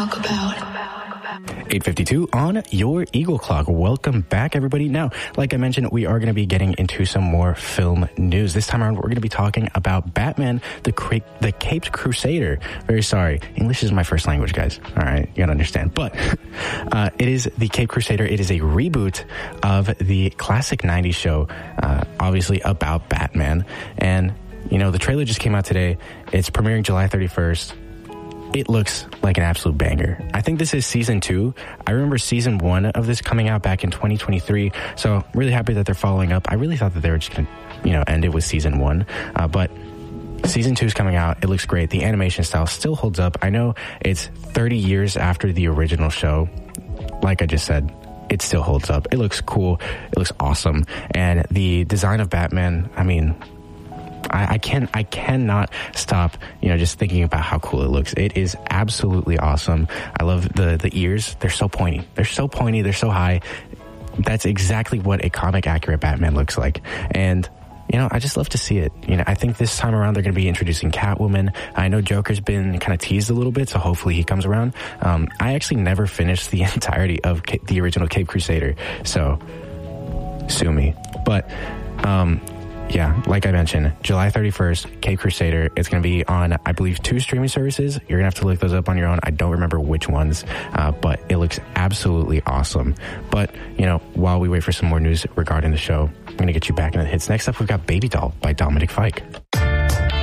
talk about. 8:52 on your Eagle Clock. Welcome back, everybody. Now, like I mentioned, we are going to be getting into some more film news. This time around, we're going to be talking about Batman, the Caped Crusader. Very sorry. English is my first language, guys. All right, you got to understand. But it is the Caped Crusader. It is a reboot of the classic 90s show, obviously about Batman. And, you know, the trailer just came out today. It's premiering July 31st. It looks like an absolute banger. I think this is season 2. I remember season 1 of this coming out back in 2023. So really happy that they're following up. I really thought that they were just going to, end it with season 1. But season 2 is coming out. It looks great. The animation style still holds up. I know it's 30 years after the original show. Like I just said, it still holds up. It looks cool. It looks awesome. And the design of Batman, I mean, I cannot stop, just thinking about how cool it looks. It is absolutely awesome. I love the ears. They're so pointy. They're so high. That's exactly what a comic accurate Batman looks like. And, I just love to see it. I think this time around they're going to be introducing Catwoman. I know Joker's been kind of teased a little bit, so hopefully he comes around. I actually never finished the entirety of the original Caped Crusader, so sue me. But, yeah, like I mentioned, July 31st, Caped Crusader. It's going to be on, I believe, 2 streaming services. You're going to have to look those up on your own. I don't remember which ones, but it looks absolutely awesome. But, while we wait for some more news regarding the show, I'm going to get you back in the hits. Next up, we've got Baby Doll by Dominic Fike.